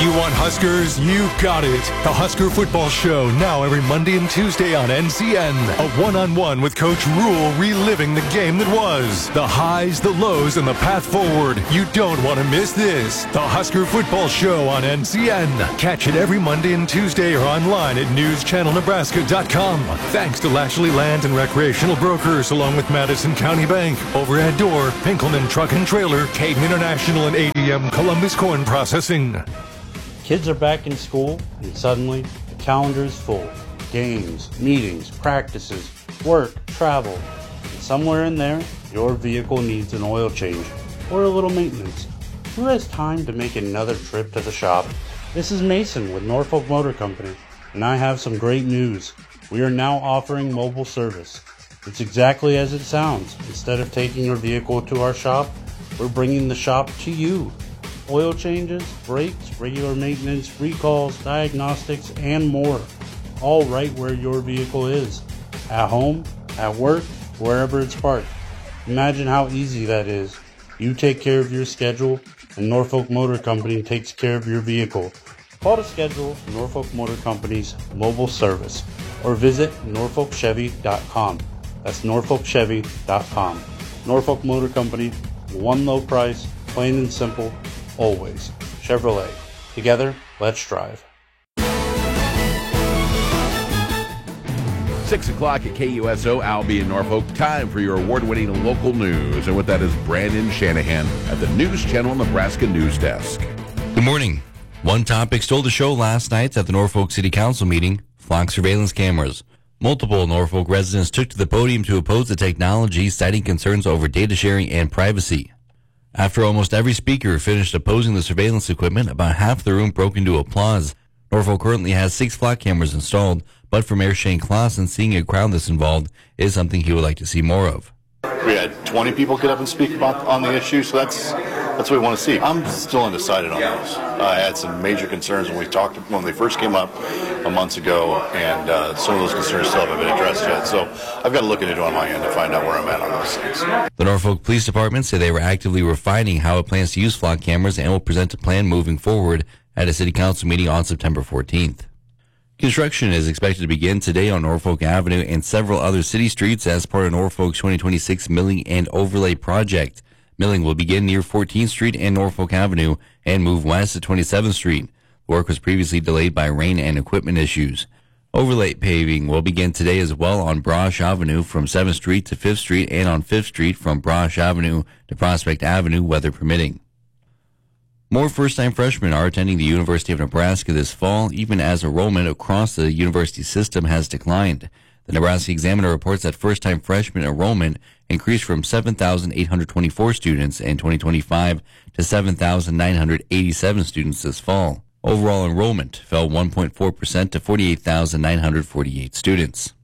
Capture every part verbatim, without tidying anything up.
You want Huskers? You got it. The Husker Football Show, now every Monday and Tuesday on N C N. A one-on-one with Coach Rule, reliving the game that was. The highs, the lows, and the path forward. You don't want to miss this. The Husker Football Show on N C N. Catch it every Monday and Tuesday or online at news channel nebraska dot com. Thanks to Lashley Land and Recreational Brokers, along with Madison County Bank, Overhead Door, Pinkelman Truck and Trailer, Caden International, and A D M Columbus Corn Processing. Kids are back in school, and suddenly the calendar is full. Games, meetings, practices, work, travel. And somewhere in there, your vehicle needs an oil change or a little maintenance. Who has time to make another trip to the shop? This is Mason with Norfolk Motor Company, and I have some great news. We are now offering mobile service. It's exactly as it sounds. Instead of taking your vehicle to our shop, we're bringing the shop to you. Oil changes, brakes, regular maintenance, recalls, diagnostics, and more. All right where your vehicle is. At home, at work, wherever it's parked. Imagine how easy that is. You take care of your schedule, and Norfolk Motor Company takes care of your vehicle. Call to schedule Norfolk Motor Company's mobile service or visit norfolk chevy dot com. That's norfolk chevy dot com. Norfolk Motor Company, one low price, plain and simple, always. Chevrolet. Together, let's drive. Six o'clock at K U S O, Albie in Norfolk. Time for your award-winning local news. And with that is Brandon Shanahan at the News Channel Nebraska News Desk. Good morning. One topic stole the show last night at the Norfolk City Council meeting: flock surveillance cameras. Multiple Norfolk residents took to the podium to oppose the technology, citing concerns over data sharing and privacy. After almost every speaker finished opposing the surveillance equipment, about half the room broke into applause. Norfolk currently has six flock cameras installed, but for Mayor Shane Clausen, seeing a crowd this involved is something he would like to see more of. We had twenty people get up and speak about on the issue, so that's that's what we want to see. I'm still undecided on those. I had some major concerns when we talked when they first came up a months ago, and uh, some of those concerns still haven't been addressed yet. So I've got to look into it on my end to find out where I'm at on those things. The Norfolk Police Department said they were actively refining how it plans to use flock cameras and will present a plan moving forward at a City Council meeting on September fourteenth. Construction is expected to begin today on Norfolk Avenue and several other city streets as part of Norfolk's twenty twenty-six Milling and Overlay project. Milling will begin near fourteenth Street and Norfolk Avenue and move west to twenty-seventh Street. Work was previously delayed by rain and equipment issues. Overlay paving will begin today as well on Brosh Avenue from seventh Street to fifth Street and on fifth Street from Brosh Avenue to Prospect Avenue, weather permitting. More first-time freshmen are attending the University of Nebraska this fall, even as enrollment across the university system has declined. The Nebraska Examiner reports that first-time freshman enrollment increased from seven thousand eight hundred twenty-four students in twenty twenty-five to seven thousand nine hundred eighty-seven students this fall. Overall enrollment fell one point four percent to forty-eight thousand nine hundred forty-eight students.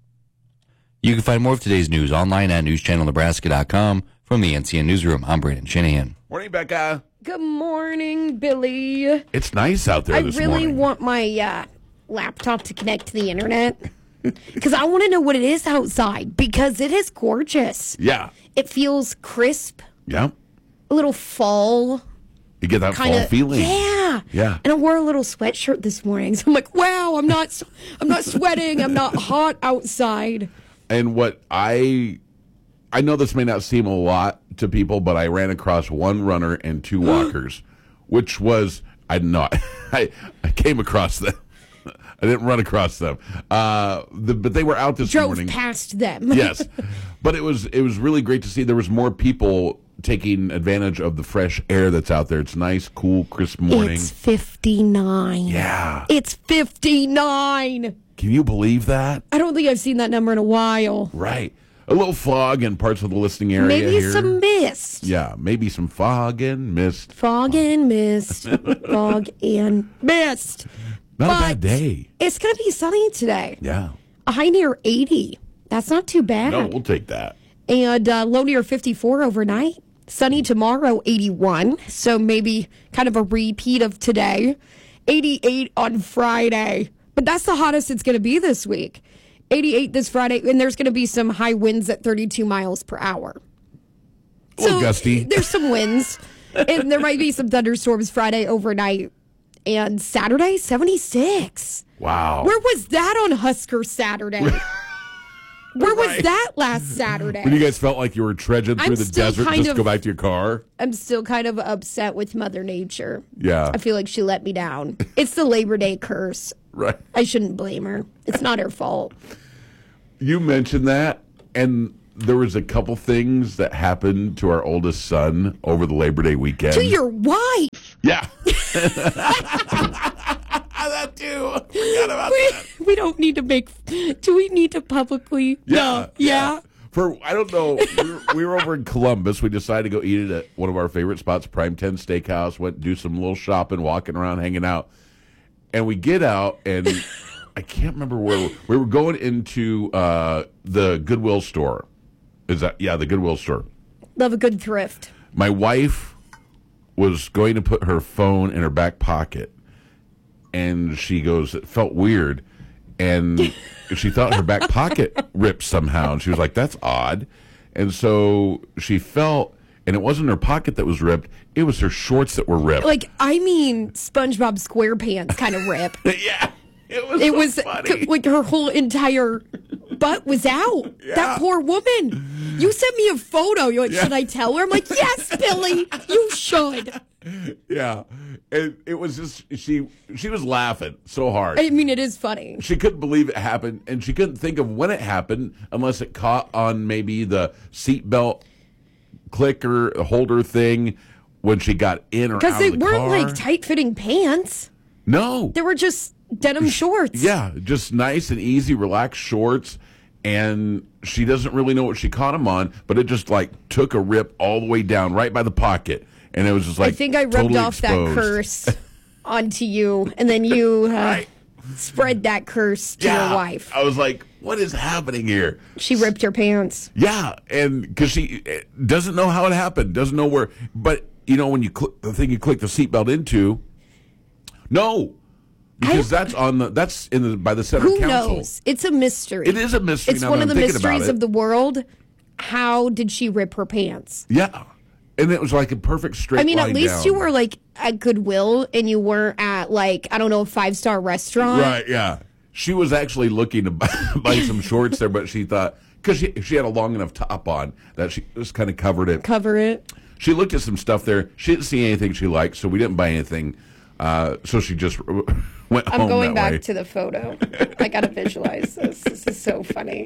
You can find more of today's news online at news channel nebraska dot com. From the N C N Newsroom, I'm Brandon Shanahan. Morning, Becca. Good morning, Billy. It's nice out there I this really morning. want my uh, laptop to connect to the internet because I want to know what it is outside because it is gorgeous. Yeah. It feels crisp, Yeah. a little fall. You get that Kinda, fall feeling. Yeah. Yeah. And I wore a little sweatshirt this morning, so I'm like, wow, I'm not, I'm not sweating. I'm not hot outside. And what I, I know this may not seem a lot to people, but I ran across one runner and two walkers, which was, I know, I, I came across them. I didn't run across them. Uh, the, but they were out this Drove morning. past them. Yes. But it was, it was really great to see there was more people taking advantage of the fresh air that's out there. It's nice, cool, crisp morning. It's fifty-nine. Yeah. It's fifty-nine. Can you believe that? I don't think I've seen that number in a while. Right. A little fog in parts of the listening area Maybe here. some mist. Yeah, maybe some fog and mist. Fog and mist. Fog and mist. Not but a bad day. It's going to be sunny today. Yeah. A high near eighty. That's not too bad. No, we'll take that. And uh, low near fifty-four overnight. Sunny tomorrow, eighty-one. So maybe kind of a repeat of today. eighty-eight on Friday. But that's the hottest it's going to be this week. eighty-eight this Friday. And there's going to be some high winds at thirty-two miles per hour. A little so gusty. There's some winds. And there might be some thunderstorms Friday overnight. And Saturday, seventy-six. Wow. Where was that on Husker Saturday? Where was Right. that last Saturday? When you guys felt like you were trudging through I'm the still desert kind just to of- go back to your car? I'm still kind of upset with Mother Nature. Yeah. I feel like she let me down. It's the Labor Day curse. Right. I shouldn't blame her. It's not her fault. You mentioned that, and there was a couple things that happened to our oldest son over the Labor Day weekend. To your wife. Yeah. That too. Forgot about We, that. we don't need to make. Do we need to publicly? No. Yeah. For, I don't know, we were, we were over in Columbus. We decided to go eat it at one of our favorite spots, Prime ten Steakhouse. Went do some little shopping, walking around, hanging out. And we get out, and I can't remember where we were going into uh, the Goodwill store. Is that yeah, the Goodwill store? Love a good thrift. My wife was going to put her phone in her back pocket, and she goes, it felt weird, and she thought her back pocket ripped somehow, and she was like, that's odd. And so she felt, and it wasn't her pocket that was ripped, it was her shorts that were ripped. Like, I mean, SpongeBob SquarePants kind of rip. Yeah, it was It so was funny. c- like her whole entire butt was out. Yeah. That poor woman. You sent me a photo. You're like, Yeah. should I tell her? I'm like, yes, Billy, you should. Yeah, and it was just, she she was laughing so hard. I mean, it is funny. She couldn't believe it happened, and she couldn't think of when it happened unless it caught on maybe the seatbelt clicker holder thing when she got in or out Because of they the weren't car. like tight fitting pants. No. They were just denim shorts. Yeah, just nice and easy, relaxed shorts. And she doesn't really know what she caught them on, but it just like took a rip all the way down right by the pocket. And it was just like I think I rubbed totally off exposed. that curse onto you, and then you uh, Right. spread that curse to Yeah. your wife. I was like, what is happening here? She ripped your pants. Yeah, and because she eh, doesn't know how it happened, doesn't know where. But you know, when you click the thing you click the seatbelt into, no, because that's on the that's in the by the center Who council. knows? It's a mystery. It is a mystery. It's now one that of I'm the thinking about mysteries it. of the world. How did she rip her pants? Yeah, and it was like a perfect straight. I mean, at line least down. you were like at Goodwill and you weren't at like, I don't know, a five star restaurant. right. Yeah, she was actually looking to buy, buy some shorts there, but she thought because she she had a long enough top on that she just kind of covered it. Cover it. She looked at some stuff there. She didn't see anything she liked, so we didn't buy anything. Uh, so she just went I'm home going that back way. to the photo. I gotta visualize this. This is so funny.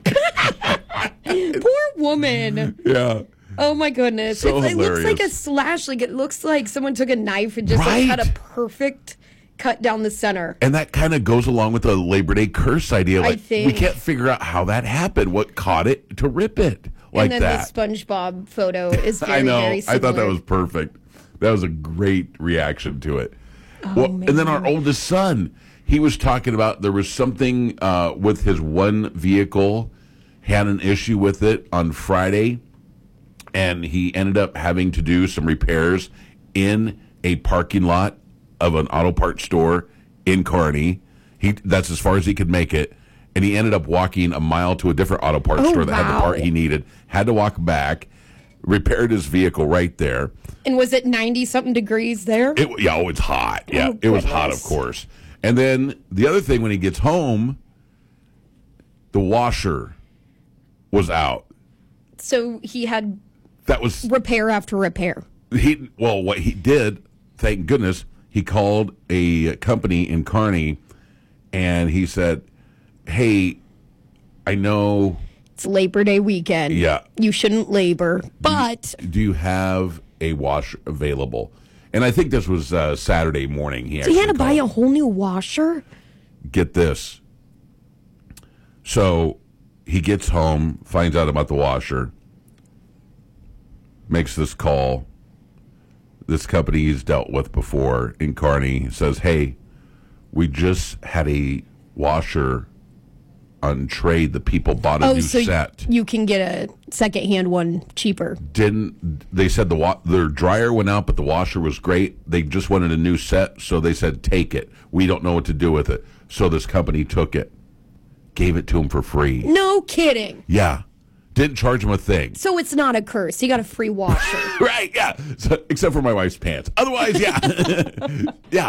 Poor woman. Yeah. Oh my goodness. So It's- it looks like a hilarious. slash. Like it looks like someone took a knife and just Right. like cut a perfect cut down the center. And that kind of goes along with the Labor Day curse idea. Like, think. we can't figure out how that happened. What caught it to rip it like and then that? the SpongeBob photo is very, I know. very I similar. thought that was perfect. That was a great reaction to it. well, and then our oldest son, he was talking about there was something uh, with his one vehicle, had an issue with it on Friday, and he ended up having to do some repairs in a parking lot of an auto parts store in Kearney. He that's as far as he could make it. And he ended up walking a mile to a different auto parts Oh, store that had the wow. part he needed, had to walk back, repaired his vehicle right there. And was it ninety something degrees there? It, yeah, oh, it's hot. Yeah, Oh, it was hot, of goodness. course. And then the other thing, when he gets home, the washer was out. So he had That was repair after repair. he. Well, what he did, thank goodness, he called a company in Kearney, and he said, "Hey, I know. It's Labor Day weekend. Yeah. You shouldn't labor, but Do you have a washer available?" And I think this was uh, Saturday morning. He so he had to actually buy a called. whole new washer. Get this. So he gets home, finds out about the washer, makes this call. This company he's dealt with before in Kearney says, "Hey, we just had a washer on trade. The people bought a Oh, new so set. you can get a secondhand one cheaper. Didn't they said the wa- their dryer went out, but the washer was great. They just wanted a new set, so they said take it. We don't know what to do with it, so this company took it, gave it to him for free. No kidding. Yeah, didn't charge him a thing. So it's not a curse. He got a free washer. Right? Yeah, so, except for my wife's pants. Otherwise, yeah, yeah.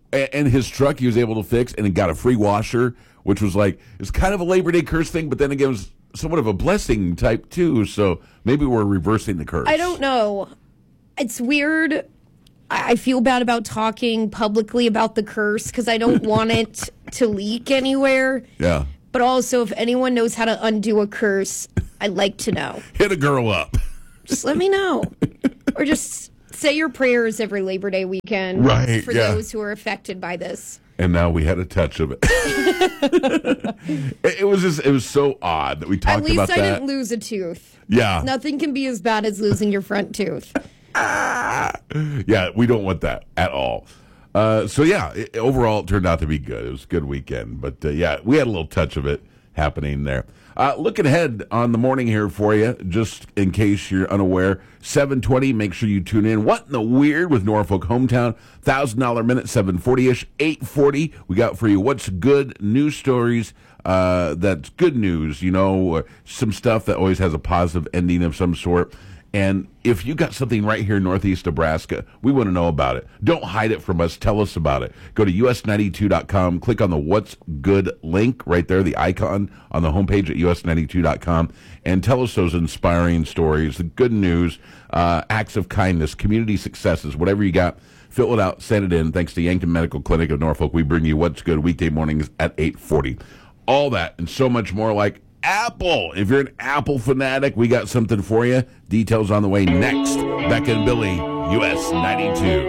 and, and his truck he was able to fix, and he got a free washer, which was like, it's kind of a Labor Day curse thing, but then again, it was somewhat of a blessing type too. So maybe we're reversing the curse. I don't know. It's weird. I I feel bad about talking publicly about the curse because I don't want it to leak anywhere. Yeah. But also, if anyone knows how to undo a curse, I'd like to know. Hit a girl up. Just let me know. Or just say your prayers every Labor Day weekend Right, for yeah. those who are affected by this. And now we had a touch of it. it, it was just, it was so odd that we talked At least about I that. didn't lose a tooth. Yeah. Nothing can be as bad as losing your front tooth. Yeah, we don't want that at all. Uh, so, yeah, it, overall, it turned out to be good. It was a good weekend. But, uh, yeah, we had a little touch of it happening there. Uh, looking ahead on the morning here for you, just in case you're unaware, seven twenty, make sure you tune in. What in the Weird with Norfolk Hometown, one thousand dollars minute, seven forty-ish, eight forty. We got for you what's good news stories. Uh, that's good news, you know, uh, some stuff that always has a positive ending of some sort. And if you got something right here in Northeast Nebraska, we want to know about it. Don't hide it from us. Tell us about it. Go to U S ninety-two dot com. Click on the What's Good link right there, the icon on the homepage at U S ninety-two dot com, and tell us those inspiring stories, the good news, uh, acts of kindness, community successes, whatever you got. Fill it out, send it in. Thanks to Yankton Medical Clinic of Norfolk, we bring you What's Good weekday mornings at eight forty. All that and so much more, like Apple. If you're an Apple fanatic, we got something for you. Details on the way next. Becca and Billy, U S ninety-two.